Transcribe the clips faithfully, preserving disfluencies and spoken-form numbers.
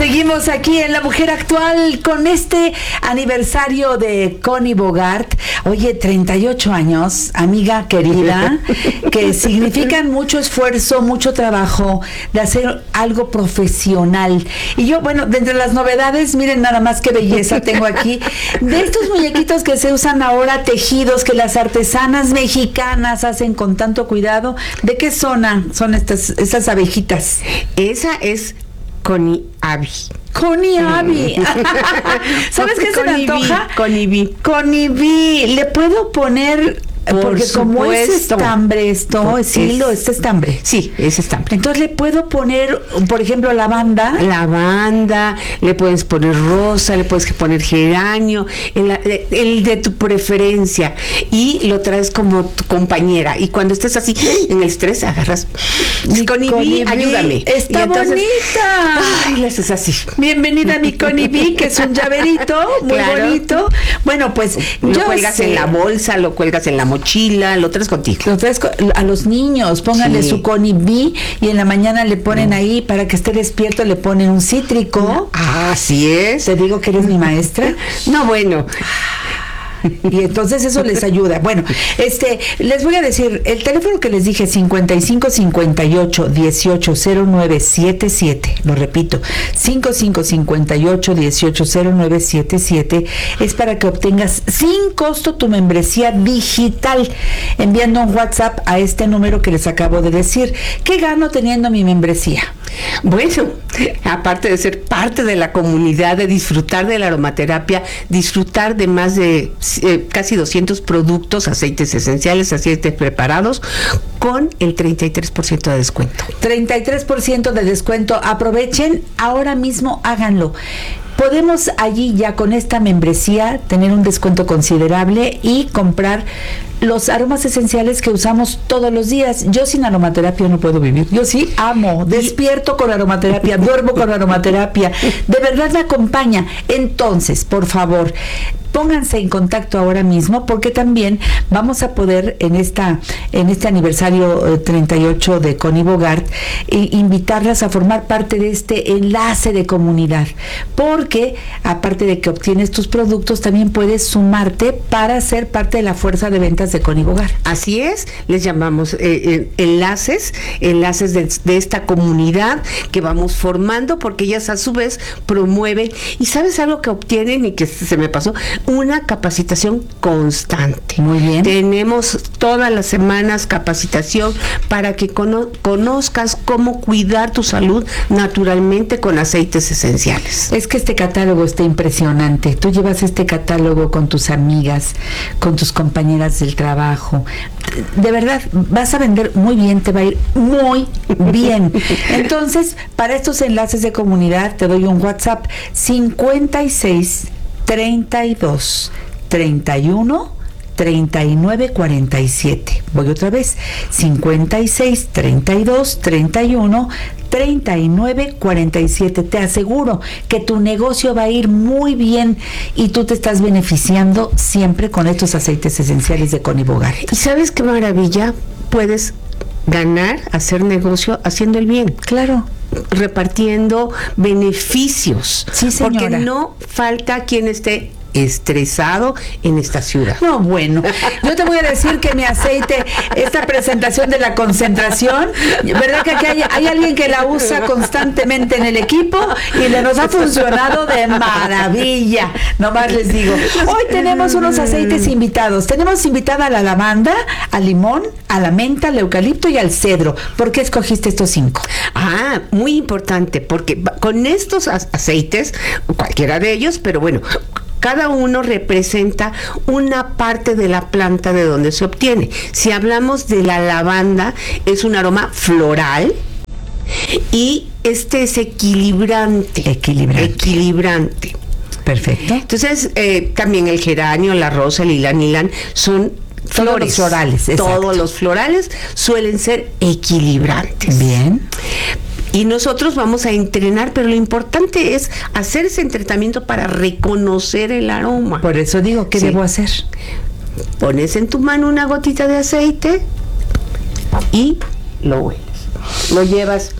Seguimos aquí en La Mujer Actual con este aniversario de Connie Bogart. Oye, treinta y ocho años, amiga querida, que significan mucho esfuerzo, mucho trabajo de hacer algo profesional. Y yo, bueno, de entre las novedades, miren nada más qué belleza tengo aquí, de estos muñequitos que se usan ahora, tejidos que las artesanas mexicanas hacen con tanto cuidado. ¿De qué zona son estas, estas abejitas? Esa es Connie Abi. Connie Abi. ¿Sabes qué se me antoja? Connie Bi. Connie Bi. ¿Le puedo poner? Por Porque como es supuesto. estambre esto, es hilo, es estambre. Sí, es estambre. Entonces le puedo poner, por ejemplo, lavanda. Lavanda, le puedes poner rosa, le puedes poner geranio, el, el de tu preferencia, y lo traes como tu compañera. Y cuando estés así en el estrés, agarras mi Connie Bi, ayúdame. Está entonces, bonita. Ay, le haces así. Bienvenida a mi Connie Bi, que es un llaverito muy claro. bonito. Bueno, pues lo yo cuelgas sé. en la bolsa, lo cuelgas en la mochila, lo traes contigo. Lo traes con, a los niños, pónganle sí. su Connie Bi, y en la mañana le ponen no. ahí, para que esté despierto, le ponen un cítrico. Ah, así es. Te digo que eres mi maestra. No, bueno. Y entonces eso les ayuda. Bueno, este, les voy a decir, el teléfono que les dije, cincuenta y cinco cincuenta y ocho dieciocho cero nueve setenta y siete, lo repito, cincuenta y cinco cincuenta y ocho dieciocho cero nueve setenta y siete, es para que obtengas sin costo tu membresía digital, enviando un WhatsApp a este número que les acabo de decir. ¿Qué gano teniendo mi membresía? Bueno, aparte de ser parte de la comunidad, de disfrutar de la aromaterapia, disfrutar de más de eh, casi doscientos productos, aceites esenciales, aceites preparados, con el treinta y tres por ciento de descuento. treinta y tres por ciento de descuento. Aprovechen, ahora mismo háganlo. Podemos allí ya con esta membresía tener un descuento considerable y comprar los aromas esenciales que usamos todos los días. Yo sin aromaterapia no puedo vivir. Yo sí amo, despierto con aromaterapia, duermo con aromaterapia. De verdad me acompaña. Entonces, por favor, pónganse en contacto ahora mismo, porque también vamos a poder en esta en este aniversario eh, treinta y ocho de Connie Bogart eh, invitarlas a formar parte de este enlace de comunidad, porque aparte de que obtienes tus productos, también puedes sumarte para ser parte de la fuerza de ventas de Connie Bogart. Así es, les llamamos eh, eh, enlaces, enlaces de, de esta comunidad que vamos formando, porque ellas a su vez promueven, y ¿sabes algo que obtienen y que se me pasó? Una capacitación constante. Muy bien. Tenemos todas las semanas capacitación para que cono- conozcas cómo cuidar tu salud naturalmente con aceites esenciales. Es que este catálogo está impresionante. Tú llevas este catálogo con tus amigas, con tus compañeras del trabajo. De verdad, vas a vender muy bien, te va a ir muy bien. Entonces, para estos enlaces de comunidad, te doy un WhatsApp cincuenta y seis treinta y dos treinta y uno treinta y nueve cuarenta y siete. Voy otra vez, cincuenta y seis treinta y dos treinta y uno treinta y nueve cuarenta y siete. Te aseguro que tu negocio va a ir muy bien y tú te estás beneficiando siempre con estos aceites esenciales de Connie Bogart. ¿Y sabes qué maravilla? Puedes ganar, hacer negocio haciendo el bien. Claro. Repartiendo beneficios. Sí, señora. Porque no falta quien esté estresado en esta ciudad. No, bueno, yo te voy a decir que mi aceite, esta presentación de la concentración, ¿verdad que aquí hay, hay alguien que la usa constantemente en el equipo y le nos ha funcionado de maravilla? Nomás les digo, hoy tenemos unos aceites invitados. Tenemos invitada a la lavanda, al limón, a la menta, al eucalipto y al cedro. ¿Por qué escogiste estos cinco? Ah, muy importante, porque con estos aceites, cualquiera de ellos, pero bueno, cada uno representa una parte de la planta de donde se obtiene. Si hablamos de la lavanda, es un aroma floral y este es equilibrante. Equilibrante. Equilibrante. Perfecto. Entonces, eh, también el geranio, la rosa, el ylang ylang son flores. Todos los florales, exacto. Todos los florales suelen ser equilibrantes. Bien. Y nosotros vamos a entrenar, pero lo importante es hacer ese entrenamiento para reconocer el aroma. Por eso digo, ¿qué sí. debo hacer? Pones en tu mano una gotita de aceite y lo hueles. Lo llevas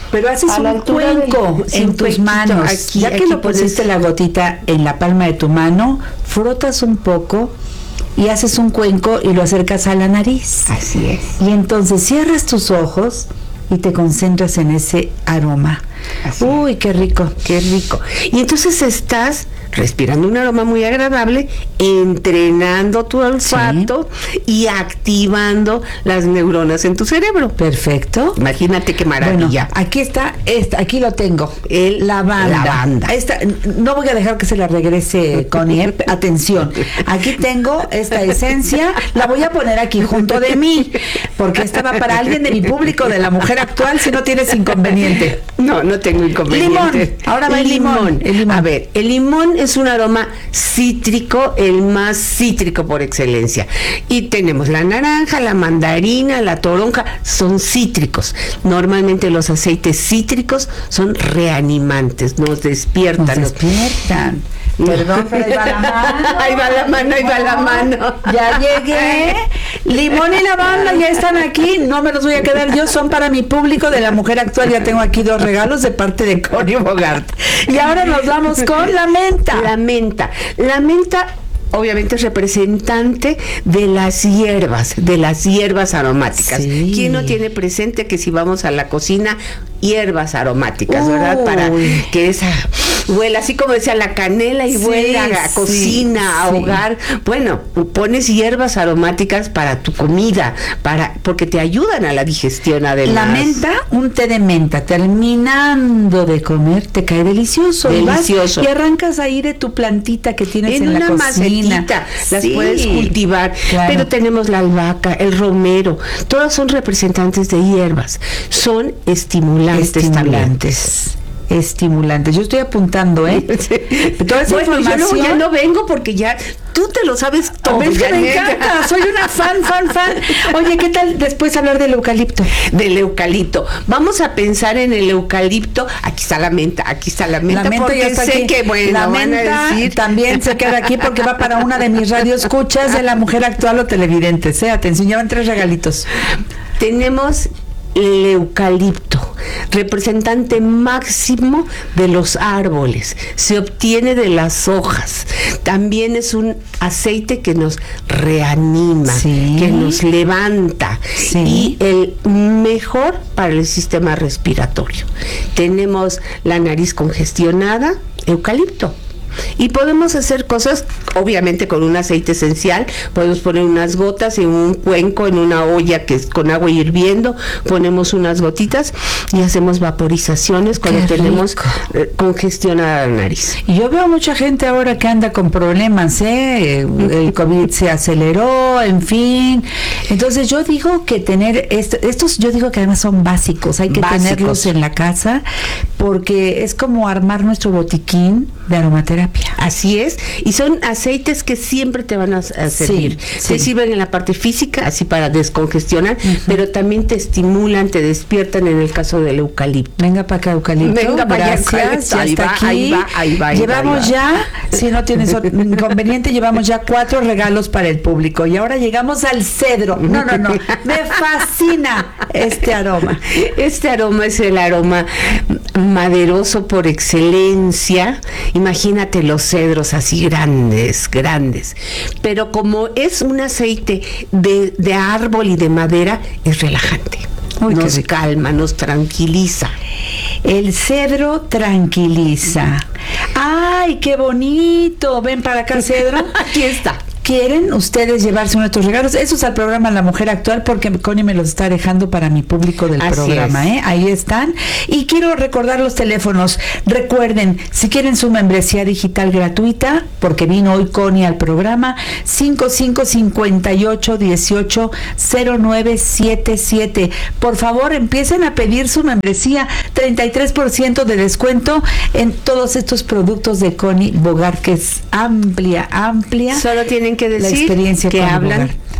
Pero haces a la un altura del- cuenco sí, en un tus cuenquito. manos. Aquí- ya que aquí lo pusiste pones- la gotita en la palma de tu mano, frotas un poco y haces un cuenco y lo acercas a la nariz. Así es. Y entonces cierras tus ojos y te concentras en ese aroma. Así Uy, qué rico. Qué rico. Y entonces estás respirando un aroma muy agradable, entrenando tu olfato y activando las neuronas en tu cerebro. Perfecto. Imagínate qué Bueno, maravilla. aquí está, esta, aquí lo tengo. El lavanda. lavanda. Esta, no voy a dejar que se la regrese, Connie. ¿eh? Atención. Aquí tengo esta esencia. La voy a poner aquí junto de mí, porque esta va para alguien de mi público, de la mujer actual, si no tienes inconveniente. No, no tengo inconveniente. Limón. Ahora va el limón. El limón. A ver, el limón es un aroma cítrico, el más cítrico por excelencia. Y tenemos la naranja, la mandarina, la toronja, son cítricos. Normalmente los aceites cítricos son reanimantes, nos despiertan. Nos despiertan. Perdón, pero ahí va la mano. Ahí va la mano, ahí va la mano. Ya llegué. Limón y lavanda ya están aquí. No me los voy a quedar yo. Son para mi público de la mujer actual. Ya tengo aquí dos regalos de parte de Connie Bogart. Y ahora nos vamos con la menta. La menta. La menta obviamente es representante de las hierbas, de las hierbas aromáticas. Sí. ¿Quién no tiene presente que si vamos a la cocina, hierbas aromáticas, ¿verdad? Uy. Para que esa huela, así como decía, la canela y Sí, huela a sí, cocina, a sí. hogar. Bueno, pones hierbas aromáticas para tu comida, para porque te ayudan a la digestión además. La menta, un té de menta, terminando de comer, te cae delicioso. Y vas Delicioso. Y arrancas ahí de tu plantita que tienes en, en la una cocina. macetita, las Sí, puedes cultivar, claro. pero tenemos la albahaca, el romero, todas son representantes de hierbas, son estimulantes, estimulantes. Estimulantes. Yo estoy apuntando, ¿eh? Toda esa Bueno, yo no, información. ya no vengo porque ya tú te lo sabes todo. ¿Ves que me Janet? encanta? Soy una fan, fan, fan. Oye, ¿qué tal después hablar del eucalipto? Del eucalipto. Vamos a pensar en el eucalipto. Aquí está la menta, aquí está la menta, La menta porque ya está sé aquí. que bueno, la van menta a decir. también se queda aquí porque va para una de mis radioescuchas de la mujer actual o televidentes. ¿eh? Atención, ya van tres regalitos. Tenemos el eucalipto, representante máximo de los árboles, se obtiene de las hojas, también es un aceite que nos reanima, Sí. que nos levanta Sí. y el mejor para el sistema respiratorio. Tenemos la nariz congestionada, eucalipto. Y podemos hacer cosas, obviamente con un aceite esencial, podemos poner unas gotas en un cuenco, en una olla que es con agua hirviendo, ponemos unas gotitas y hacemos vaporizaciones cuando Qué tenemos rico. eh, congestionada la nariz. Y yo veo mucha gente ahora que anda con problemas, ¿eh? El COVID se aceleró, en fin. Entonces yo digo que tener esto, estos, yo digo que además son básicos, hay que Básicos. tenerlos en la casa porque es como armar nuestro botiquín de aromaterapia. Así es, y son aceites que siempre te van a, a servir. sí. Te sirven en la parte física, así para descongestionar, uh-huh. pero también te estimulan, te despiertan en el caso del eucalipto. Venga para acá, eucalipto. Venga para allá, gracias, eucalipto. ya Ahí está va, aquí. ahí va, ahí va, ahí llevamos va, ahí va. ya, si no tienes inconveniente, llevamos ya cuatro regalos para el público. Y ahora llegamos al cedro. No, no, no. Me fascina este aroma. Este aroma es el aroma maderoso por excelencia. Imagínate los cedros así grandes, grandes. Pero como es un aceite de, de árbol y de madera, es relajante. Uy, nos calma, nos tranquiliza. El cedro tranquiliza. ¡Ay, qué bonito! Ven para acá, cedro. Aquí está. ¿Quieren ustedes llevarse uno de estos regalos? Eso es al programa La Mujer Actual, porque Connie me los está dejando para mi público del Así programa, ¿eh? Ahí están. Y quiero recordar los teléfonos. Recuerden, si quieren su membresía digital gratuita, porque vino hoy Connie al programa, cinco cinco cinco ocho uno ocho cero nueve siete siete. Por favor, empiecen a pedir su membresía. treinta y tres por ciento de descuento en todos estos productos de Connie Bogart, que es amplia, amplia. Solo tienen que decir la experiencia que Connie hablan Bogart.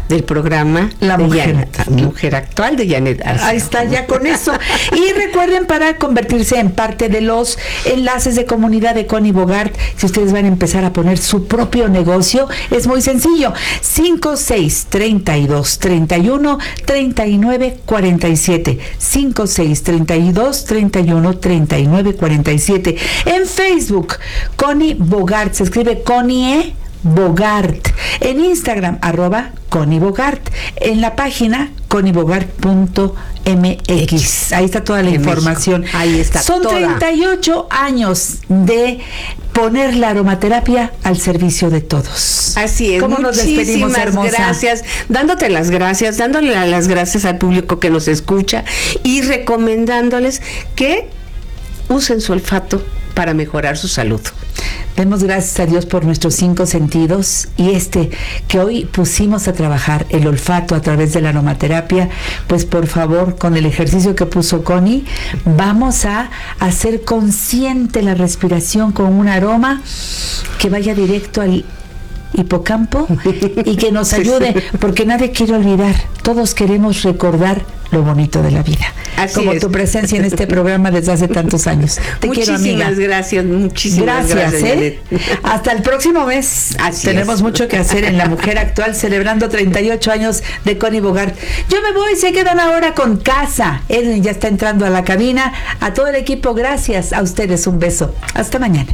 del programa La de Mujer. Janet, Mujer Actual de Janet Arce. Ahí está, ya con eso. Y recuerden, para convertirse en parte de los enlaces de comunidad de Connie Bogart, si ustedes van a empezar a poner su propio negocio, es muy sencillo. cinco seis treinta y dos treinta y uno treinta y nueve cuarenta y siete. cinco seis treinta y dos treinta y uno treinta y nueve cuarenta y siete. En Facebook, Connie Bogart, se escribe Connie Bogart. En Instagram, arroba Connie Bogart. En la página connie bogart punto m x. Ahí está toda la en información. México. Ahí está. Son toda. treinta y ocho años de poner la aromaterapia al servicio de todos. Así es. ¿Cómo nos despedimos, Muchísimas hermosa? gracias. Dándote las gracias, dándole las gracias al público que nos escucha y recomendándoles que usen su olfato para mejorar su salud. Demos gracias a Dios por nuestros cinco sentidos, y este que hoy pusimos a trabajar, el olfato a través de la aromaterapia, pues por favor, con el ejercicio que puso Connie, vamos a hacer consciente la respiración con un aroma que vaya directo al hipocampo y que nos ayude, porque nadie quiere olvidar, todos queremos recordar lo bonito de la vida. Así como es. Tu presencia en este programa desde hace tantos años. Te quiero, amiga. Muchísimas gracias, muchísimas Gracias, gracias. ¿eh? Janet. Hasta el próximo mes. Así Tenemos es. mucho que hacer en La Mujer Actual, celebrando treinta y ocho años de Connie Bogart. Yo me voy, se quedan ahora con Casa. Edwin ya está entrando a la cabina. A todo el equipo, gracias. A ustedes un beso. Hasta mañana.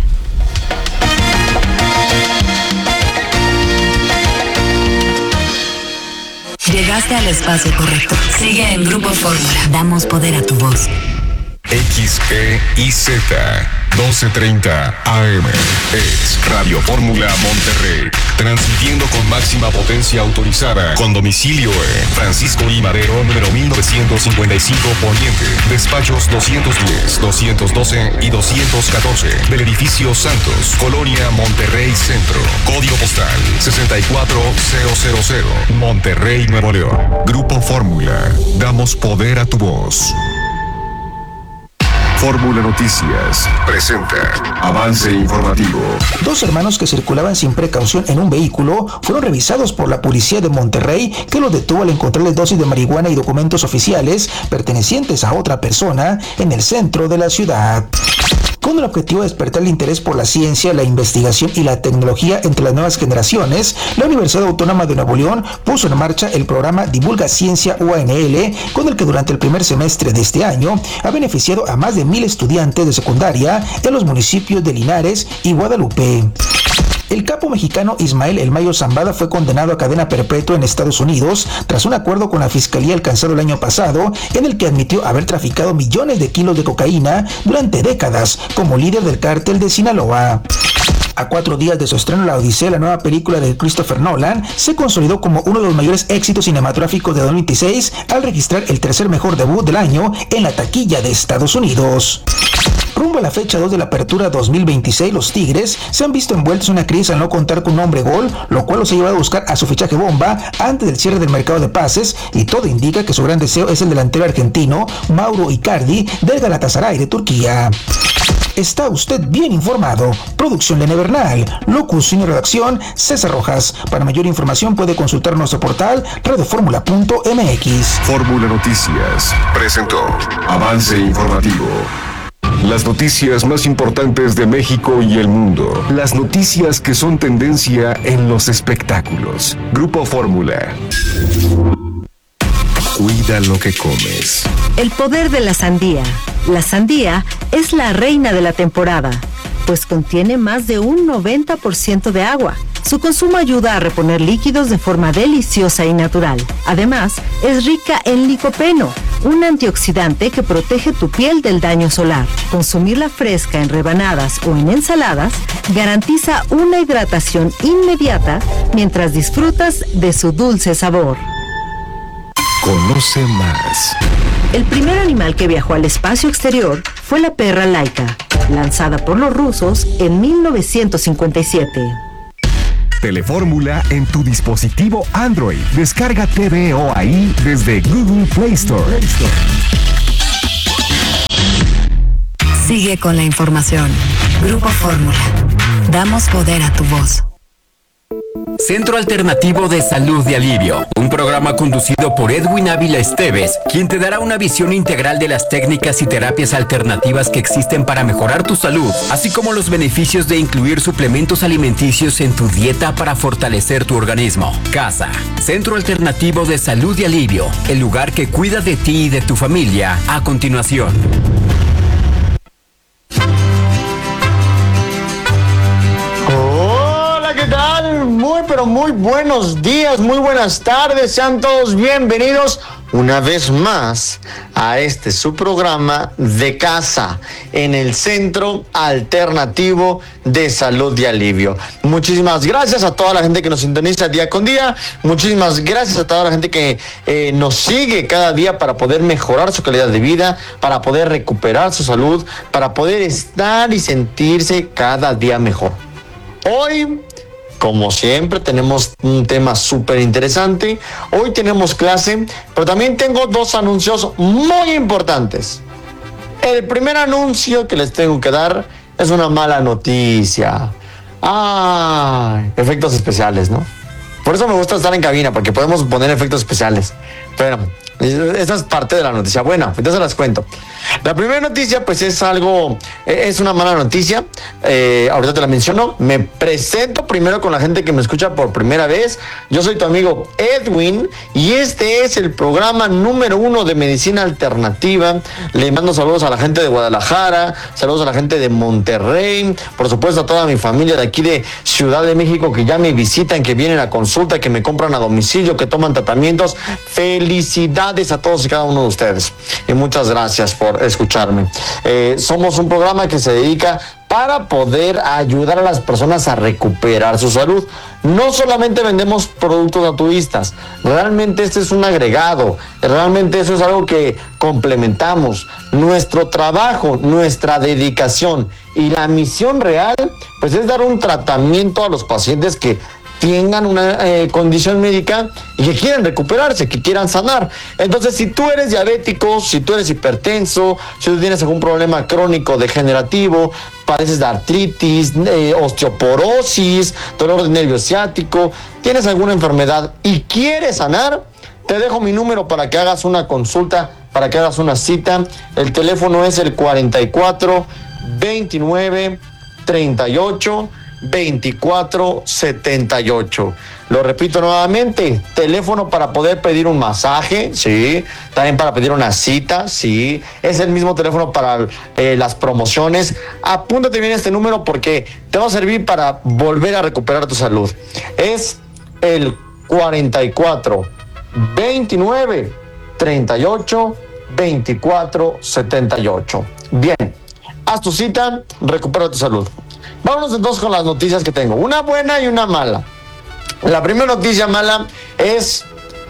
Llegaste al espacio correcto. Sigue en Grupo Fórmula. Damos poder a tu voz. X E I Z doce treinta A M es Radio Fórmula Monterrey, transmitiendo con máxima potencia autorizada, con domicilio en Francisco I. Madero, número mil novecientos cincuenta y cinco Poniente, despachos doscientos diez, doscientos doce y doscientos catorce, del edificio Santos, Colonia Monterrey Centro, código postal sesenta y cuatro mil, Monterrey, Nuevo León. Grupo Fórmula, damos poder a tu voz. Fórmula Noticias presenta avance informativo. Dos hermanos que circulaban sin precaución en un vehículo fueron revisados por la policía de Monterrey, que los detuvo al encontrarles dosis de marihuana y documentos oficiales pertenecientes a otra persona en el centro de la ciudad. Con el objetivo de despertar el interés por la ciencia, la investigación y la tecnología entre las nuevas generaciones, la Universidad Autónoma de Nuevo León puso en marcha el programa Divulga Ciencia U A N L, con el que durante el primer semestre de este año ha beneficiado a más de mil estudiantes de secundaria en los municipios de Linares y Guadalupe. El capo mexicano Ismael El Mayo Zambada fue condenado a cadena perpetua en Estados Unidos tras un acuerdo con la fiscalía alcanzado el año pasado, en el que admitió haber traficado millones de kilos de cocaína durante décadas como líder del cártel de Sinaloa. A cuatro días de su estreno, La Odisea, la nueva película de Christopher Nolan, se consolidó como uno de los mayores éxitos cinematográficos de dos mil veintiséis al registrar el tercer mejor debut del año en la taquilla de Estados Unidos. Rumbo a la fecha dos de la apertura dos mil veintiséis, los Tigres se han visto envueltos en una crisis al no contar con un hombre gol, lo cual los ha llevado a buscar a su fichaje bomba antes del cierre del mercado de pases, y todo indica que su gran deseo es el delantero argentino Mauro Icardi del Galatasaray de Turquía. Está usted bien informado. Producción Lene Bernal. Locución y redacción César Rojas. Para mayor información puede consultar nuestro portal radioformula punto m x. Fórmula Noticias presentó avance informativo. Las noticias más importantes de México y el mundo. Las noticias que son tendencia en los espectáculos. Grupo Fórmula. Cuida lo que comes. El poder de la sandía. La sandía es la reina de la temporada, pues contiene más de un noventa por ciento de agua. Su consumo ayuda a reponer líquidos de forma deliciosa y natural. Además, es rica en licopeno, un antioxidante que protege tu piel del daño solar. Consumirla fresca en rebanadas o en ensaladas garantiza una hidratación inmediata mientras disfrutas de su dulce sabor. Conoce más. El primer animal que viajó al espacio exterior fue la perra Laika, lanzada por los rusos en mil novecientos cincuenta y siete. Telefórmula en tu dispositivo Android. Descarga T V O ahí desde Google Play Store. Play Store. Sigue con la información. Grupo Fórmula. Damos poder a tu voz. Centro Alternativo de Salud y Alivio, un programa conducido por Edwin Ávila Esteves, quien te dará una visión integral de las técnicas y terapias alternativas que existen para mejorar tu salud, así como los beneficios de incluir suplementos alimenticios en tu dieta para fortalecer tu organismo. CASA, Centro Alternativo de Salud y Alivio, el lugar que cuida de ti y de tu familia. A continuación. ¿Qué tal? Muy pero muy buenos días, muy buenas tardes, sean todos bienvenidos una vez más a este su programa de casa en el Centro Alternativo de Salud y Alivio. Muchísimas gracias a toda la gente que nos sintoniza día con día, muchísimas gracias a toda la gente que eh, nos sigue cada día para poder mejorar su calidad de vida, para poder recuperar su salud, para poder estar y sentirse cada día mejor. Hoy, como siempre, tenemos un tema súper interesante. Hoy tenemos clase, pero también tengo dos anuncios muy importantes. El primer anuncio que les tengo que dar es una mala noticia. ¡Ay! Efectos especiales, ¿no? Por eso me gusta estar en cabina, porque podemos poner efectos especiales. Pero esa es parte de la noticia buena, entonces las cuento. La primera noticia, pues es algo, es una mala noticia. Eh, ahorita te la menciono. Me presento primero con la gente que me escucha por primera vez. Yo soy tu amigo Edwin y este es el programa número uno de medicina alternativa. Le mando saludos a la gente de Guadalajara, saludos a la gente de Monterrey, por supuesto a toda mi familia de aquí de Ciudad de México que ya me visitan, que vienen a consulta, que me compran a domicilio, que toman tratamientos. Felicidades a todos y cada uno de ustedes y muchas gracias por escucharme. Eh, somos un programa que se dedica para poder ayudar a las personas a recuperar su salud. No solamente vendemos productos naturistas, realmente este es un agregado, realmente eso es algo que complementamos. Nuestro trabajo, nuestra dedicación y la misión real, pues es dar un tratamiento a los pacientes que tengan una eh, condición médica y que quieran recuperarse, que quieran sanar. Entonces, si tú eres diabético, si tú eres hipertenso, si tú tienes algún problema crónico degenerativo, padeces de artritis, eh, osteoporosis, dolor de nervio ciático, tienes alguna enfermedad y quieres sanar, te dejo mi número para que hagas una consulta, para que hagas una cita. El teléfono es el cuarenta y cuatro, veintinueve, treinta y ocho, veinticuatro setenta y ocho. Lo repito nuevamente, teléfono para poder pedir un masaje, sí, también para pedir una cita, sí, es el mismo teléfono para eh, las promociones. Apúntate bien este número porque te va a servir para volver a recuperar tu salud. Es el cuarenta y cuatro, veintinueve, treinta y ocho, veinticuatro setenta y ocho. Bien, haz tu cita, recupera tu salud. Vámonos entonces con las noticias que tengo. Una buena y una mala. La primera noticia mala es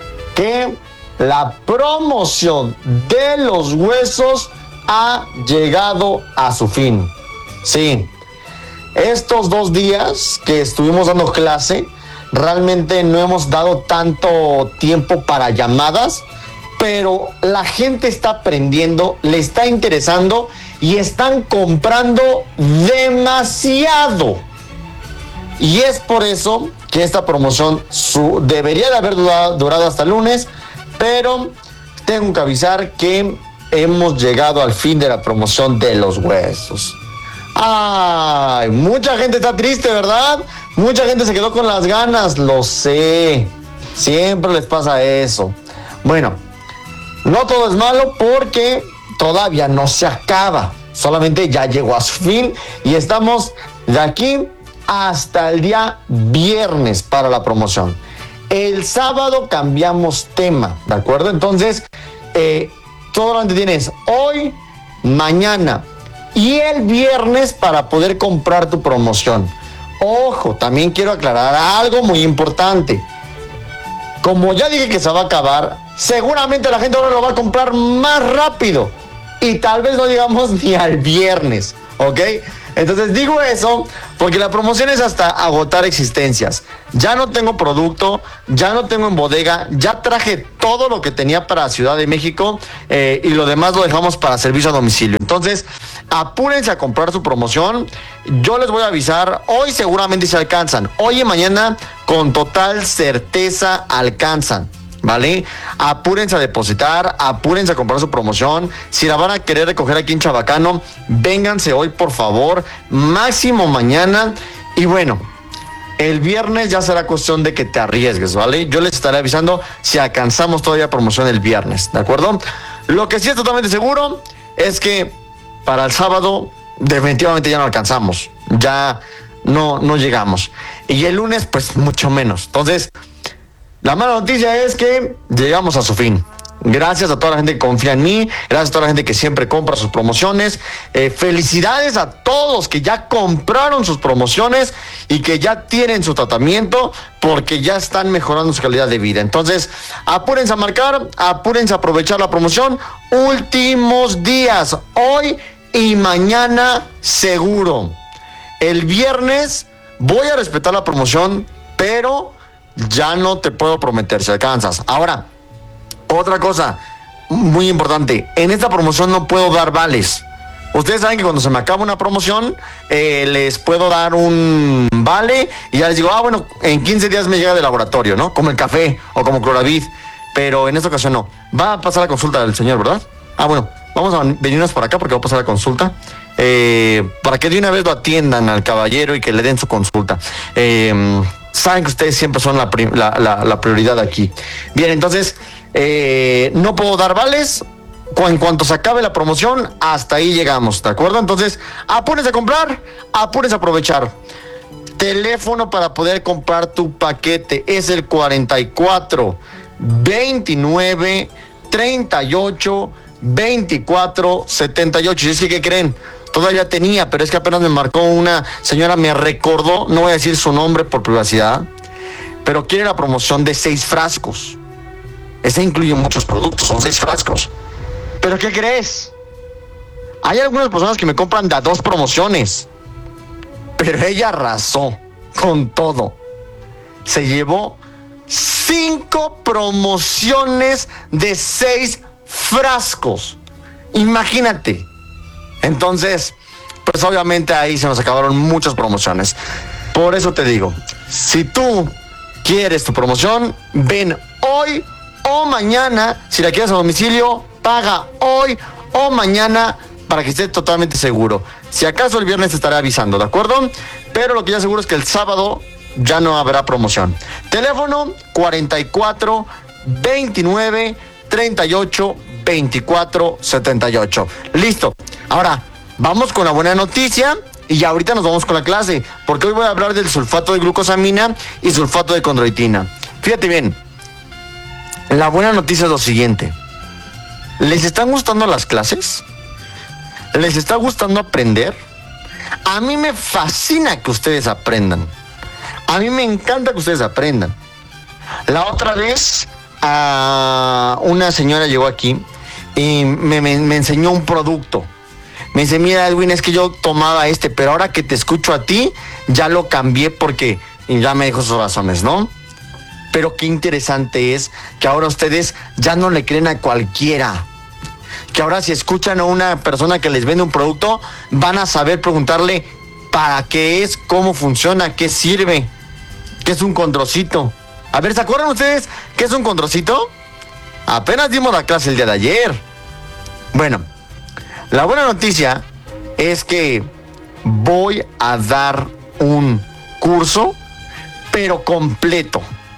que la promoción de los huesos ha llegado a su fin. Sí, estos dos días que estuvimos dando clase, realmente no hemos dado tanto tiempo para llamadas, pero la gente está aprendiendo, le está interesando y están comprando demasiado. Y es por eso que esta promoción su, debería de haber durado, durado hasta el lunes, pero tengo que avisar que hemos llegado al fin de la promoción de los huesos. Ay, mucha gente está triste, ¿verdad? Mucha gente se quedó con las ganas, lo sé. Siempre les pasa eso. Bueno, no todo es malo porque todavía no se acaba, solamente ya llegó a su fin y estamos de aquí hasta el día viernes para la promoción. El sábado cambiamos tema, ¿de acuerdo? Entonces, eh, solamente tienes hoy, mañana y el viernes para poder comprar tu promoción. Ojo, también quiero aclarar algo muy importante. Como ya dije que se va a acabar, seguramente la gente ahora lo va a comprar más rápido y tal vez no llegamos ni al viernes, ¿ok? Entonces digo eso porque la promoción es hasta agotar existencias. Ya no tengo producto, ya no tengo en bodega, ya traje todo lo que tenía para Ciudad de México eh, y lo demás lo dejamos para servicio a domicilio. Entonces, apúrense a comprar su promoción. Yo les voy a avisar, hoy seguramente se alcanzan. Hoy y mañana con total certeza alcanzan. ¿Vale? Apúrense a depositar, apúrense a comprar su promoción. Si la van a querer recoger aquí en Chabacano, vénganse hoy, por favor. Máximo mañana. Y bueno, el viernes ya será cuestión de que te arriesgues, ¿vale? Yo les estaré avisando si alcanzamos todavía promoción el viernes, ¿de acuerdo? Lo que sí es totalmente seguro es que para el sábado definitivamente ya no alcanzamos. Ya no, no llegamos. Y el lunes, pues mucho menos. Entonces, la mala noticia es que llegamos a su fin. Gracias a toda la gente que confía en mí, gracias a toda la gente que siempre compra sus promociones. Eh, felicidades a todos que ya compraron sus promociones y que ya tienen su tratamiento porque ya están mejorando su calidad de vida. Entonces, apúrense a marcar, apúrense a aprovechar la promoción. Últimos días, hoy y mañana seguro. El viernes voy a respetar la promoción, pero ya no te puedo prometer si alcanzas. Ahora, otra cosa muy importante, en esta promoción no puedo dar vales. Ustedes saben que cuando se me acaba una promoción, eh, les puedo dar un vale y ya les digo, ah, bueno, en quince días me llega de laboratorio, ¿no? Como el café o como Cloravid, pero en esta ocasión no. Va a pasar la consulta del señor, ¿verdad? Ah, bueno, vamos a venirnos para acá porque va a pasar la consulta. Eh, para que de una vez lo atiendan al caballero y que le den su consulta. Eh... Saben que ustedes siempre son la, la, la, la prioridad aquí. Bien, entonces, eh, no puedo dar vales. En cuanto se acabe la promoción, hasta ahí llegamos, ¿de acuerdo? Entonces, apúrense a comprar, apúrense a aprovechar. Teléfono para poder comprar tu paquete es el cuarenta y cuatro, veintinueve, treinta y ocho, veinticuatro, setenta y ocho. Y es que, ¿qué creen? Todavía tenía, pero es que apenas me marcó una señora, me recordó, no voy a decir su nombre por privacidad, pero quiere la promoción de seis frascos. Ese incluye muchos productos, son seis frascos. ¿Pero qué crees? Hay algunas personas que me compran de a dos promociones, pero ella arrasó con todo. Se llevó cinco promociones de seis frascos. Imagínate. Entonces, pues obviamente ahí se nos acabaron muchas promociones. Por eso te digo, si tú quieres tu promoción, ven hoy o mañana. Si la quieres a domicilio, paga hoy o mañana para que estés totalmente seguro. Si acaso el viernes te estaré avisando, ¿de acuerdo? Pero lo que ya seguro es que el sábado ya no habrá promoción. Teléfono cuarenta y cuatro, veintinueve, treinta y ocho, veinticuatro, setenta y ocho. Listo. Ahora, vamos con la buena noticia y ahorita nos vamos con la clase, porque hoy voy a hablar del sulfato de glucosamina y sulfato de condroitina. Fíjate bien, la buena noticia es lo siguiente. ¿Les están gustando las clases? ¿Les está gustando aprender? A mí me fascina que ustedes aprendan. A mí me encanta que ustedes aprendan. La otra vez, uh, una señora llegó aquí y me, me, me enseñó un producto. Me dice, mira, Edwin, es que yo tomaba este, pero ahora que te escucho a ti, ya lo cambié porque... Y ya me dijo sus razones, ¿no? Pero qué interesante es que ahora ustedes ya no le creen a cualquiera. Que ahora si escuchan a una persona que les vende un producto, van a saber preguntarle para qué es, cómo funciona, qué sirve, qué es un condrocito. A ver, ¿se acuerdan ustedes qué es un condrocito? Apenas dimos la clase el día de ayer. Bueno, la buena noticia es que voy a dar un curso, pero completo.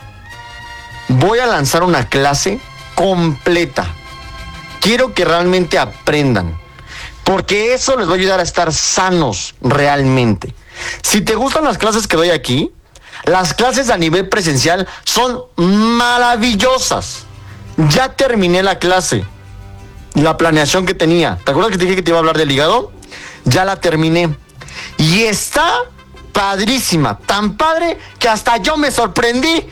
Voy a lanzar una clase completa. Quiero que realmente aprendan, porque eso les va a ayudar a estar sanos realmente. Si te gustan las clases que doy aquí, las clases a nivel presencial son maravillosas. Ya terminé la clase, la planeación que tenía. ¿Te acuerdas que te dije que te iba a hablar del hígado? Ya la terminé. Y está padrísima, tan padre que hasta yo me sorprendí.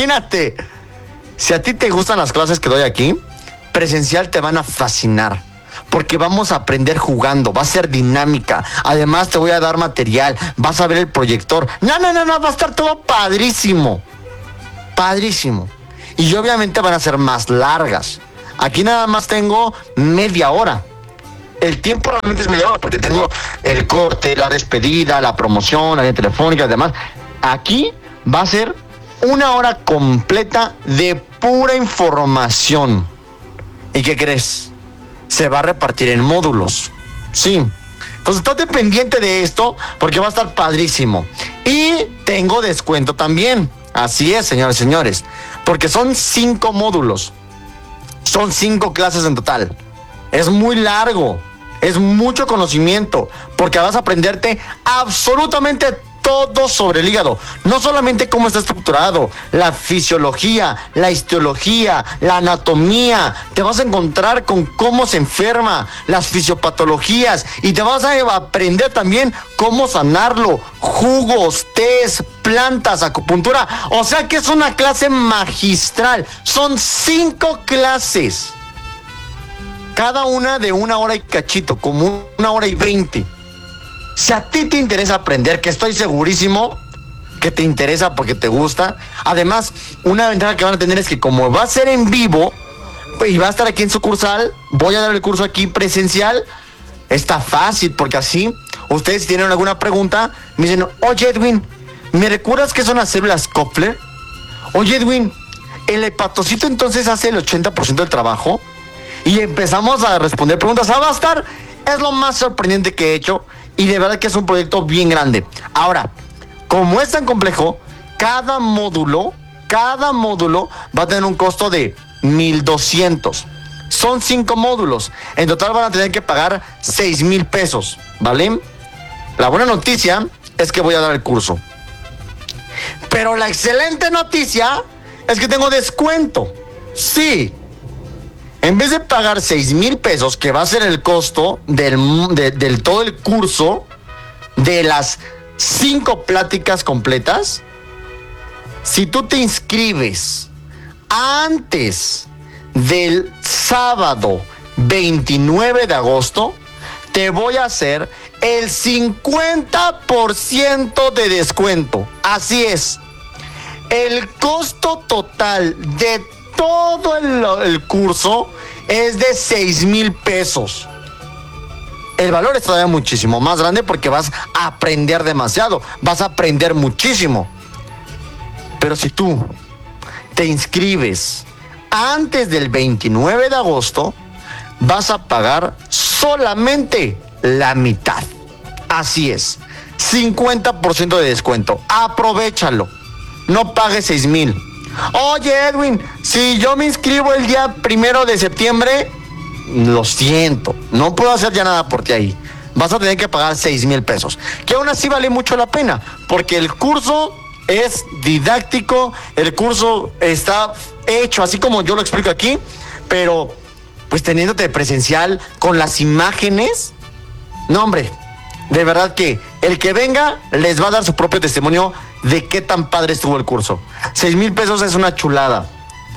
Imagínate. Si a ti te gustan las clases que doy aquí, presencial te van a fascinar. porque vamos a aprender jugando, va a ser dinámica. Además te voy a dar material, vas a ver el proyector. No, no, no, no, va a estar todo padrísimo. Padrísimo. Y obviamente van a ser más largas. Aquí nada más tengo media hora. El tiempo realmente es media hora porque tengo el corte, la despedida, la promoción, la línea telefónica y demás. Aquí va a ser una hora completa de pura información. ¿Y qué crees? Se va a repartir en módulos. Sí. Entonces, estate pendiente de esto porque va a estar padrísimo. Y tengo descuento también. Así es, señores y señores. Porque son cinco módulos. Son cinco clases en total. Es muy largo. Es mucho conocimiento. Porque vas a aprenderte absolutamente todo sobre el hígado. No solamente cómo está estructurado, la fisiología, la histología, la anatomía. Te vas a encontrar con cómo se enferma, las fisiopatologías, y te vas a aprender también cómo sanarlo, jugos, tés, plantas, acupuntura. O sea que es una clase magistral. Son cinco clases. Cada una de una hora y cachito, como una hora y veinte. Si a ti te interesa aprender, que estoy segurísimo que te interesa porque te gusta. Además, una ventaja que van a tener es que como va a ser en vivo y va a estar aquí en sucursal, voy a dar el curso aquí presencial. Está fácil porque así, ustedes si tienen alguna pregunta, me dicen, oye Edwin, ¿me recuerdas qué son las células Kopler? Oye Edwin, ¿el hepatocito entonces hace el ochenta por ciento del trabajo? Y empezamos a responder preguntas. Ah, va a estar, es lo más sorprendente que he hecho. Y de verdad que es un proyecto bien grande. Ahora, como es tan complejo, cada módulo, cada módulo va a tener un costo de mil doscientos. Son cinco módulos. En total van a tener que pagar seis mil pesos, ¿vale? La buena noticia es que voy a dar el curso. Pero la excelente noticia es que tengo descuento. Sí. En vez de pagar seis mil pesos, que va a ser el costo del, de, del todo el curso, de las cinco pláticas completas, si tú te inscribes antes del sábado veintinueve de agosto, te voy a hacer el cincuenta por ciento de descuento. Así es. El costo total de todo el, el curso es de seis mil pesos. El valor es todavía muchísimo más grande porque vas a aprender demasiado, vas a aprender muchísimo. Pero si tú te inscribes antes del veintinueve de agosto, vas a pagar solamente la mitad. Así es, cincuenta por ciento de descuento. Aprovéchalo, no pagues seis mil. Oye Edwin, si yo me inscribo el día primero de septiembre, lo siento, no puedo hacer ya nada por ti ahí. Vas a tener que pagar seis mil pesos, que aún así vale mucho la pena, porque el curso es didáctico, el curso está hecho así como yo lo explico aquí, pero pues teniéndote presencial con las imágenes, no hombre, de verdad que el que venga les va a dar su propio testimonio de qué tan padre estuvo el curso. Seis mil pesos es una chulada.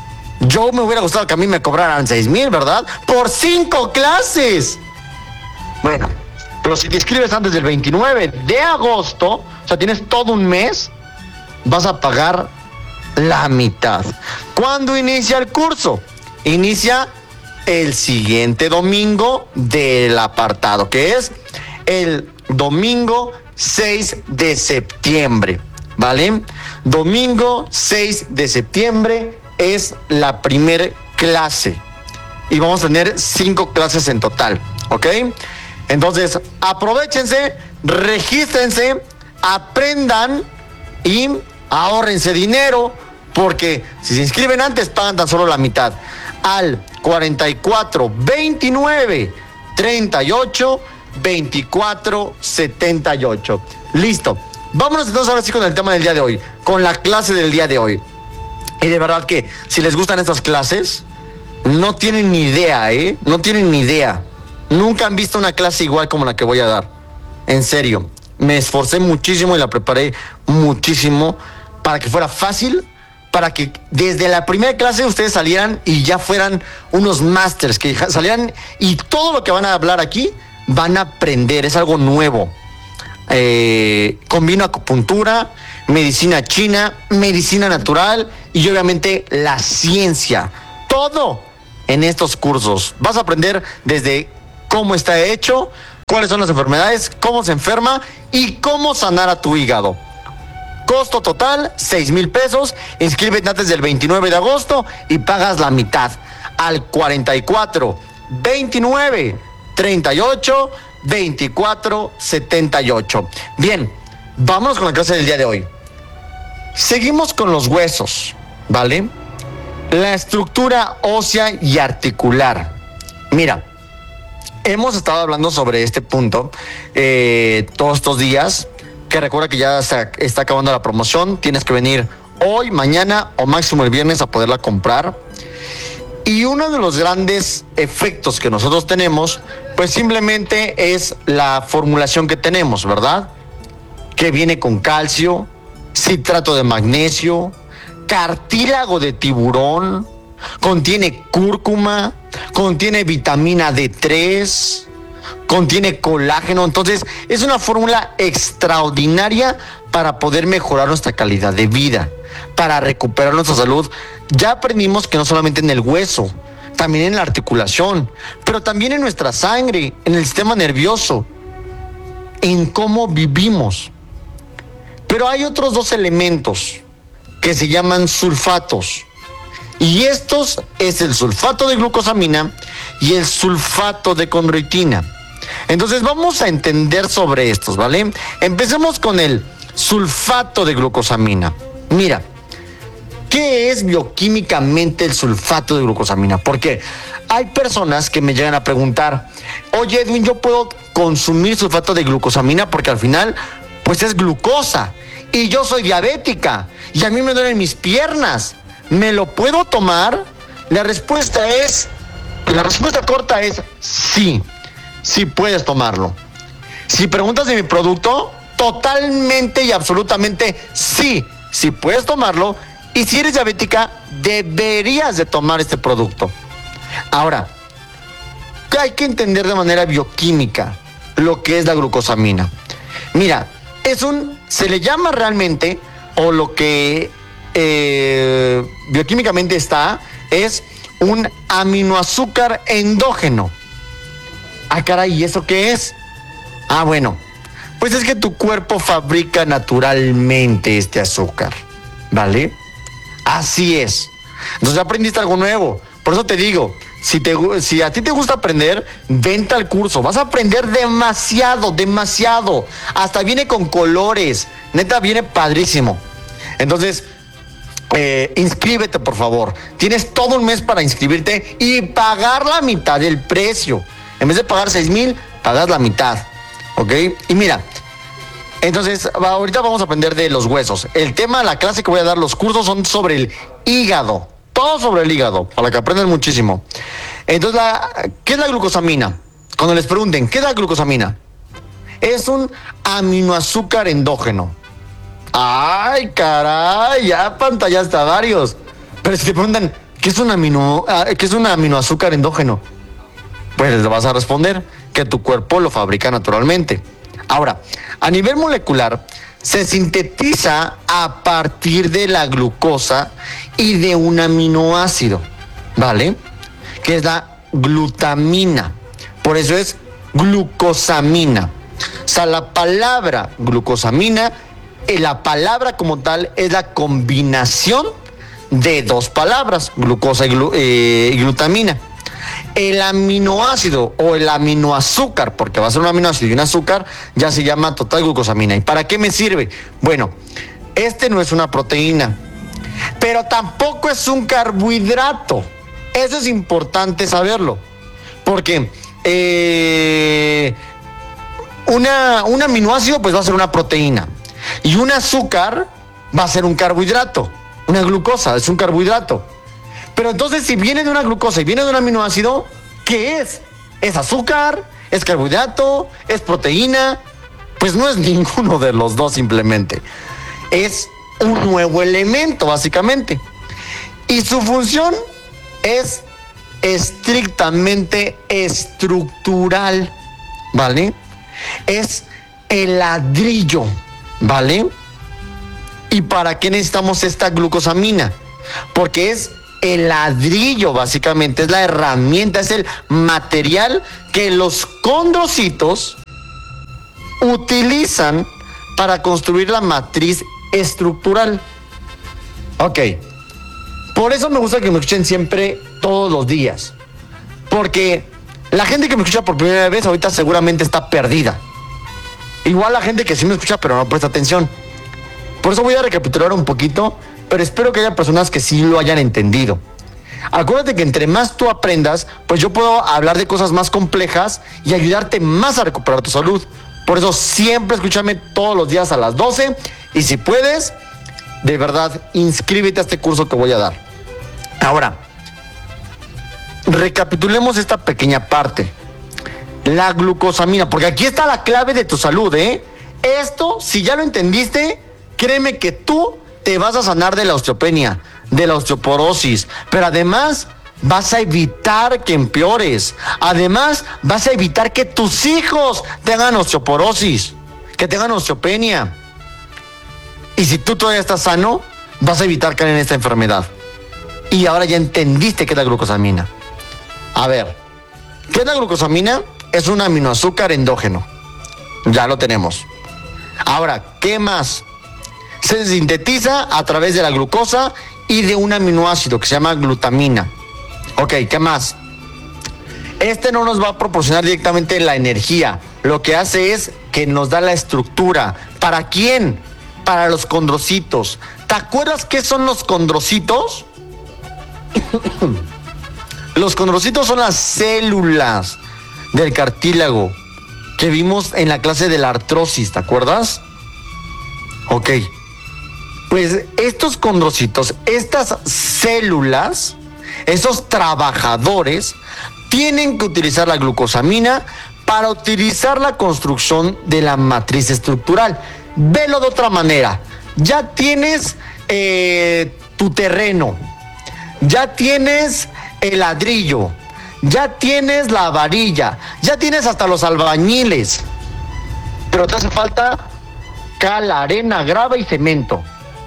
Yo me hubiera gustado que a mí me cobraran seis mil, ¿verdad? Por cinco clases. Bueno, pero si te inscribes antes del veintinueve de agosto, o sea, tienes todo un mes, vas a pagar la mitad. ¿Cuándo inicia el curso? Inicia el siguiente domingo del apartado, que es el domingo seis de septiembre. ¿Vale? Domingo seis de septiembre es la primer clase. Y vamos a tener cinco clases en total, ¿ok? Entonces, aprovéchense, regístrense, aprendan y ahórrense dinero, porque si se inscriben antes, pagan tan solo la mitad. Al cuarenta y cuatro, veintinueve, treinta y ocho, veinticuatro, setenta y ocho. Listo. Vámonos entonces ahora sí con el tema del día de hoy, con la clase del día de hoy. Y de verdad que si les gustan estas clases, no tienen ni idea, ¿eh? No tienen ni idea. Nunca han visto una clase igual como la que voy a dar. En serio, me esforcé muchísimo y la preparé muchísimo para que fuera fácil, para que desde la primera clase ustedes salieran y ya fueran unos másters, que salieran y todo lo que van a hablar aquí van a aprender, es algo nuevo. Eh, combino acupuntura, medicina china, medicina natural y obviamente la ciencia. Todo en estos cursos. Vas a aprender desde cómo está hecho, cuáles son las enfermedades, cómo se enferma y cómo sanar a tu hígado. Costo total, seis mil pesos. Inscríbete antes del veintinueve de agosto y pagas la mitad al cuarenta y cuatro, veintinueve, treinta y ocho, veinticuatro, setenta y ocho. Bien, vámonos con la clase del día de hoy. Seguimos con los huesos, ¿vale? La estructura ósea y articular. Mira, hemos estado hablando sobre este punto eh, todos estos días, que recuerda que ya está, está acabando la promoción. Tienes que venir hoy, mañana o máximo el viernes a poderla comprar. Y uno de los grandes efectos que nosotros tenemos, pues simplemente es la formulación que tenemos, ¿verdad? Que viene con calcio, citrato de magnesio, cartílago de tiburón, contiene cúrcuma, contiene vitamina D tres, contiene colágeno. Entonces es una fórmula extraordinaria para poder mejorar nuestra calidad de vida, para recuperar nuestra salud. Ya aprendimos que no solamente en el hueso, también en la articulación, pero también en nuestra sangre, en el sistema nervioso, en cómo vivimos. Pero hay otros dos elementos que se llaman sulfatos. Y estos es el sulfato de glucosamina y el sulfato de condroitina. Entonces vamos a entender sobre estos, ¿vale? Empecemos con el sulfato de glucosamina. Mira, ¿qué es bioquímicamente el sulfato de glucosamina? Porque hay personas que me llegan a preguntar, oye Edwin, ¿yo puedo consumir sulfato de glucosamina? Porque al final, pues es glucosa. Y yo soy diabética y a mí me duelen mis piernas. ¿Me lo puedo tomar? La respuesta es, la respuesta corta es sí, sí puedes tomarlo. Si preguntas de mi producto, totalmente y absolutamente sí, sí puedes tomarlo. Y si eres diabética, deberías de tomar este producto. Ahora, hay que entender de manera bioquímica lo que es la glucosamina. Mira, es un, se le llama realmente, o lo que eh, bioquímicamente está, es un aminoazúcar endógeno. Ah, caray, ¿y eso qué es? Ah, bueno, pues es que tu cuerpo fabrica naturalmente este azúcar, ¿vale? Así es. Entonces aprendiste algo nuevo. Por eso te digo, si, te, si a ti te gusta aprender, vente al curso. Vas a aprender demasiado, demasiado. Hasta viene con colores. Neta, viene padrísimo. Entonces, eh, inscríbete, por favor. Tienes todo un mes para inscribirte y pagar la mitad del precio. En vez de pagar seis mil, pagas la mitad. ¿Ok? Y mira, entonces, ahorita vamos a aprender de los huesos. El tema, la clase que voy a dar, los cursos son sobre el hígado. Todo sobre el hígado, para que aprendan muchísimo. Entonces, la, ¿qué es la glucosamina? Cuando les pregunten, ¿qué es la glucosamina? Es un aminoazúcar endógeno. Ay, caray, ya pantallaste a varios. Pero si te preguntan, ¿qué es un amino, qué es un aminoazúcar endógeno? Pues les vas a responder que tu cuerpo lo fabrica naturalmente. Ahora, a nivel molecular, se sintetiza a partir de la glucosa y de un aminoácido, ¿vale? Que es la glutamina. Por eso es glucosamina. O sea, la palabra glucosamina, eh, la palabra como tal es la combinación de dos palabras, glucosa y, glu, eh, y glutamina. El aminoácido o el aminoazúcar, porque va a ser un aminoácido y un azúcar, ya se llama total glucosamina. ¿Y para qué me sirve? Bueno, este no es una proteína, pero tampoco es un carbohidrato. Eso es importante saberlo, porque eh, una, un aminoácido pues va a ser una proteína y un azúcar va a ser un carbohidrato, una glucosa es un carbohidrato. Pero entonces, si viene de una glucosa y viene de un aminoácido, ¿qué es? ¿Es azúcar? ¿Es carbohidrato? ¿Es proteína? Pues no es ninguno de los dos simplemente. Es un nuevo elemento, básicamente. Y su función es estrictamente estructural, ¿vale? Es el ladrillo, ¿vale? ¿Y para qué necesitamos esta glucosamina? Porque es el ladrillo, básicamente, es la herramienta, es el material que los condrocitos utilizan para construir la matriz estructural. Ok. Por eso me gusta que me escuchen siempre, todos los días. Porque la gente que me escucha por primera vez ahorita seguramente está perdida. Igual la gente que sí me escucha pero no presta atención. Por eso voy a recapitular un poquito, pero espero que haya personas que sí lo hayan entendido. Acuérdate que entre más tú aprendas, pues yo puedo hablar de cosas más complejas y ayudarte más a recuperar tu salud. Por eso siempre escúchame todos los días a las doce y si puedes, de verdad, inscríbete a este curso que voy a dar. Ahora, recapitulemos esta pequeña parte. La glucosamina, porque aquí está la clave de tu salud, ¿eh? Esto, si ya lo entendiste, créeme que tú te vas a sanar de la osteopenia, de la osteoporosis, pero además vas a evitar que empeores. Además, vas a evitar que tus hijos tengan osteoporosis, que tengan osteopenia. Y si tú todavía estás sano, vas a evitar caer en esta enfermedad. Y ahora ya entendiste qué es la glucosamina. A ver, ¿qué es la glucosamina? Es un aminoazúcar endógeno. Ya lo tenemos. Ahora, ¿qué más? Se sintetiza a través de la glucosa y de un aminoácido que se llama glutamina. Ok, ¿qué más? Este no nos va a proporcionar directamente la energía. Lo que hace es que nos da la estructura. ¿Para quién? Para los condrocitos. ¿Te acuerdas qué son los condrocitos? Los condrocitos son las células del cartílago que vimos en la clase de la artrosis, ¿te acuerdas? Ok. Pues estos condrocitos, estas células, esos trabajadores, tienen que utilizar la glucosamina para utilizar la construcción de la matriz estructural. Velo de otra manera. Ya tienes eh, tu terreno, ya tienes el ladrillo, ya tienes la varilla, ya tienes hasta los albañiles, pero te hace falta cal, arena, grava y cemento.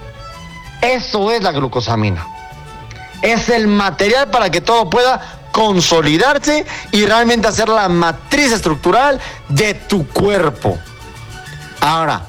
Eso es la glucosamina. Es el material para que todo pueda consolidarse y realmente hacer la matriz estructural de tu cuerpo. Ahora,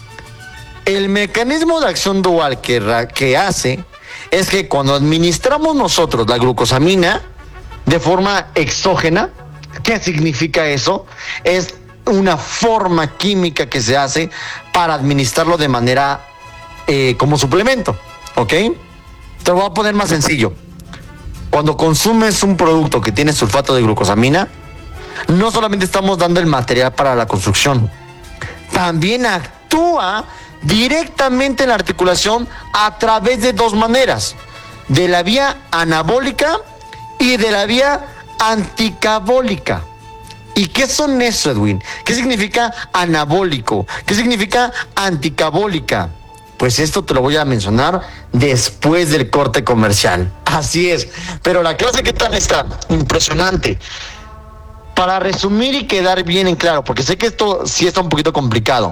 el mecanismo de acción dual que, que hace es que cuando administramos nosotros la glucosamina de forma exógena, ¿qué significa eso? Es una forma química que se hace para administrarlo de manera eh, como suplemento, ¿ok? Te lo voy a poner más sencillo. Cuando consumes un producto que tiene sulfato de glucosamina, no solamente estamos dando el material para la construcción, también actúa directamente en la articulación a través de dos maneras, de la vía anabólica y de la vía anticabólica. ¿Y qué son eso, Edwin? ¿Qué significa anabólico? ¿Qué significa anticabólica? Pues esto te lo voy a mencionar después del corte comercial. Así es. Pero la clase, ¿qué tal está? Impresionante. Para resumir y quedar bien en claro, porque sé que esto sí está un poquito complicado.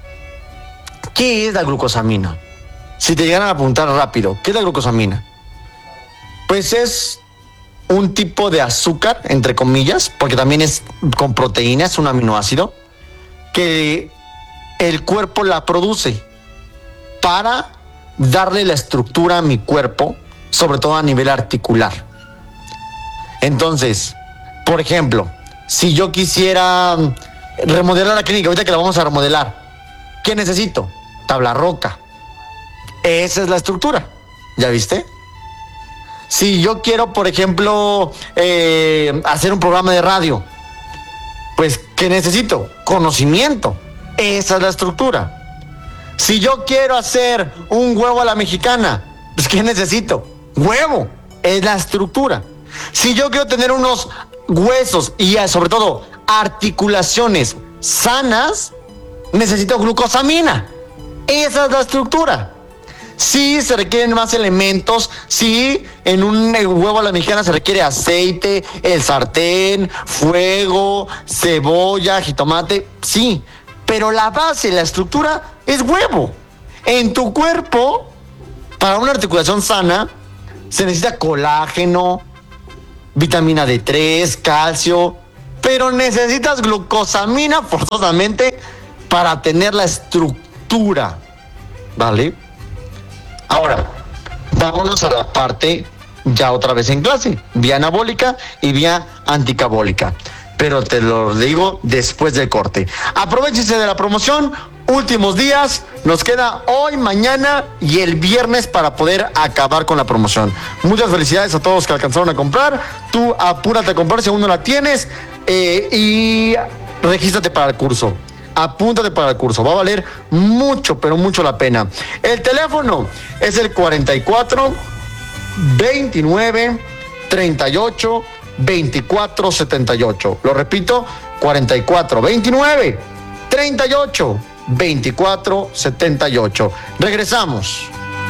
¿Qué es la glucosamina? Si te llegan a apuntar rápido, ¿qué es la glucosamina? Pues es un tipo de azúcar, entre comillas, porque también es con proteína, es un aminoácido, que el cuerpo la produce para darle la estructura a mi cuerpo, sobre todo a nivel articular. Entonces, por ejemplo, si yo quisiera remodelar la clínica, ahorita que la vamos a remodelar, ¿qué necesito? Tabla roca. Esa es la estructura. ¿Ya viste? Si yo quiero, por ejemplo, eh, hacer un programa de radio, pues, ¿qué necesito? Conocimiento. Esa es la estructura. Si yo quiero hacer un huevo a la mexicana, pues, ¿qué necesito? Huevo. Es la estructura. Si yo quiero tener unos huesos y sobre todo articulaciones sanas, necesito glucosamina. Esa es la estructura. Sí, se requieren más elementos. Sí, en un huevo a la mexicana se requiere aceite, el sartén, fuego, cebolla, jitomate. Sí, pero la base, la estructura es huevo. En tu cuerpo, para una articulación sana, se necesita colágeno, vitamina D tres, calcio, pero necesitas glucosamina forzosamente para tener la estructura, ¿vale? Ahora, vámonos a la parte ya otra vez en clase, vía anabólica y vía anticabólica, pero te lo digo después del corte. Aprovechense de la promoción, últimos días, nos queda hoy, mañana y el viernes para poder acabar con la promoción. Muchas felicidades a todos los que alcanzaron a comprar. Tú apúrate a comprar si aún no la tienes, eh, y regístrate para el curso. Apúntate para el curso, va a valer mucho, pero mucho la pena. El teléfono es el cuarenta y cuatro, veintinueve, treinta y ocho, veinticuatro, setenta y ocho. Lo repito, cuarenta y cuatro, veintinueve, treinta y ocho, veinticuatro, setenta y ocho. Regresamos.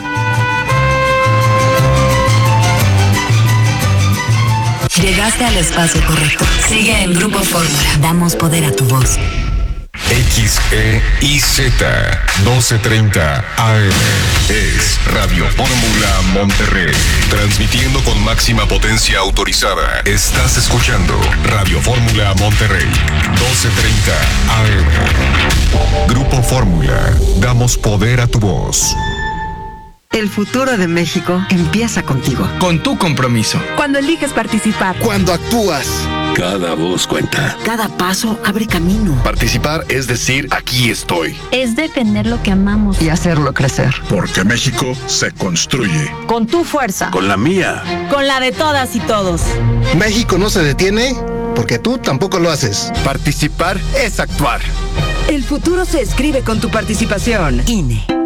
Llegaste al espacio correcto. Sigue en Grupo Fórmula. Damos poder a tu voz. X E I Z doce treinta A M es Radio Fórmula Monterrey, transmitiendo con máxima potencia autorizada. Estás escuchando Radio Fórmula Monterrey, doce treinta A M. Grupo Fórmula, damos poder a tu voz. El futuro de México empieza contigo. Con tu compromiso. Cuando eliges participar. Cuando actúas. Cada voz cuenta. Cada paso abre camino. Participar es decir, aquí estoy. Es defender lo que amamos. Y hacerlo crecer. Porque México se construye. Con tu fuerza. Con la mía. Con la de todas y todos. México no se detiene porque tú tampoco lo haces. Participar es actuar. El futuro se escribe con tu participación. I N E.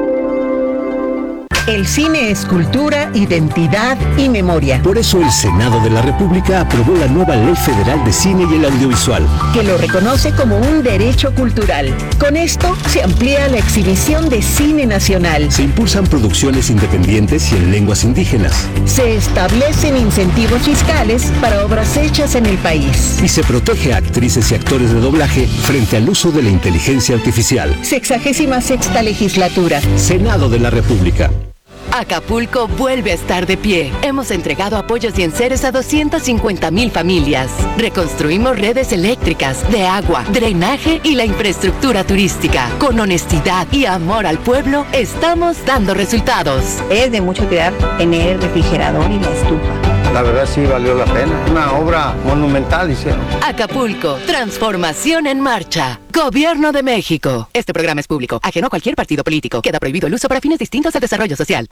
El cine es cultura, identidad y memoria. Por eso el Senado de la República aprobó la nueva Ley Federal de Cine y el Audiovisual, que lo reconoce como un derecho cultural. Con esto se amplía la exhibición de cine nacional. Se impulsan producciones independientes y en lenguas indígenas. Se establecen incentivos fiscales para obras hechas en el país. Y se protege a actrices y actores de doblaje frente al uso de la inteligencia artificial. Sexagésima sexta legislatura. Senado de la República. Acapulco vuelve a estar de pie. Hemos entregado apoyos y enseres a doscientas cincuenta mil familias. Reconstruimos redes eléctricas, de agua, drenaje y la infraestructura turística. Con honestidad y amor al pueblo, estamos dando resultados. Es de mucho cuidar tener el refrigerador y la estufa. La verdad sí valió la pena. Una obra monumental hicieron. Acapulco, transformación en marcha. Gobierno de México. Este programa es público, ajeno a cualquier partido político. Queda prohibido el uso para fines distintos del desarrollo social.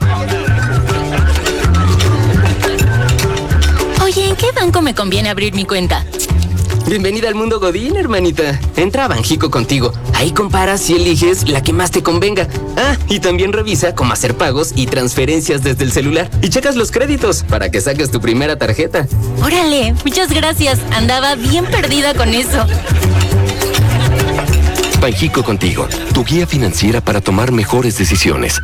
Oye, ¿en qué banco me conviene abrir mi cuenta? Bienvenida al mundo Godín, hermanita. Entra a Banjico contigo. Ahí comparas y eliges la que más te convenga. Ah, y también revisa cómo hacer pagos y transferencias desde el celular. Y checas los créditos para que saques tu primera tarjeta. Órale, muchas gracias. Andaba bien perdida con eso. Banjico contigo, tu guía financiera para tomar mejores decisiones.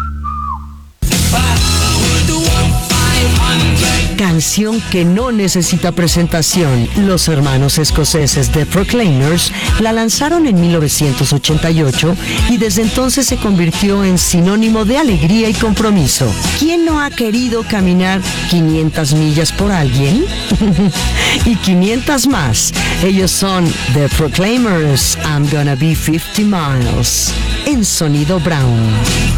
Canción que no necesita presentación. Los hermanos escoceses The Proclaimers la lanzaron en mil novecientos ochenta y ocho y desde entonces se convirtió en sinónimo de alegría y compromiso. ¿Quién no ha querido caminar quinientas millas por alguien? Y quinientas más. Ellos son The Proclaimers, I'm Gonna Be fifty miles, en Sonido Brown.